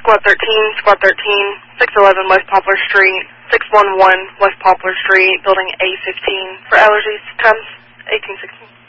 Squad 13, Squad 13, 611 West Poplar Street, 611 West Poplar Street, building A15. For allergies, times 1816.